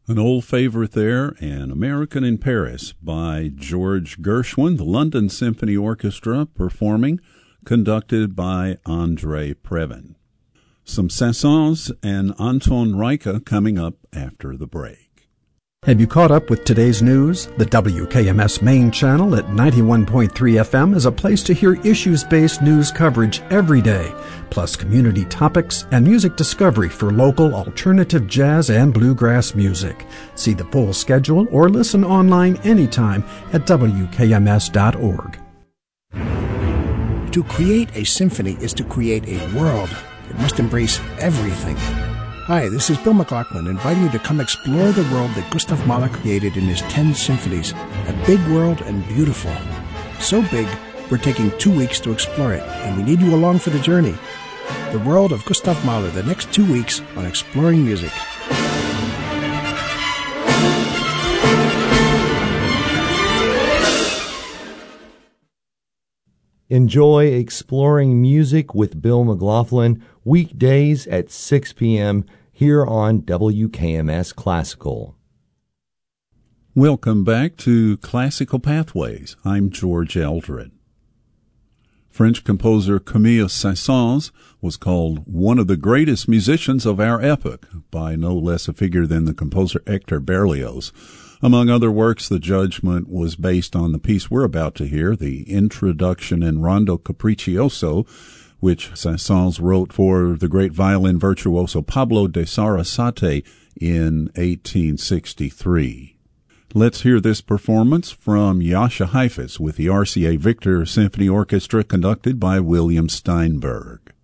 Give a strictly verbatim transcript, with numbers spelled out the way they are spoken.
An old favorite there, An American in Paris by George Gershwin, the London Symphony Orchestra performing, conducted by Andre Previn. Some Saint-Saëns and Anton Reicha coming up after the break. Have you caught up with today's news? The W K M S main channel at ninety-one point three F M is a place to hear issues-based news coverage every day, plus community topics and music discovery for local alternative jazz and bluegrass music. See the full schedule or listen online anytime at W K M S dot org. To create a symphony is to create a world. It must embrace everything. Hi, this is Bill McLaughlin, inviting you to come explore the world that Gustav Mahler created in his ten symphonies. A big world and beautiful. So big, we're taking two weeks to explore it, and we need you along for the journey. The world of Gustav Mahler, the next two weeks on Exploring Music. Enjoy Exploring Music with Bill McLaughlin weekdays at six p.m. here on W K M S Classical. Welcome back to Classical Pathways. I'm George Eldred. French composer Camille Saint-Saëns was called one of the greatest musicians of our epoch by no less a figure than the composer Hector Berlioz. Among other works, the judgment was based on the piece we're about to hear, the Introduction in Rondo Capriccioso, which Saint-Saëns wrote for the great violin virtuoso Pablo de Sarasate in eighteen sixty-three. Let's hear this performance from Jascha Heifetz with the R C A Victor Symphony Orchestra conducted by William Steinberg.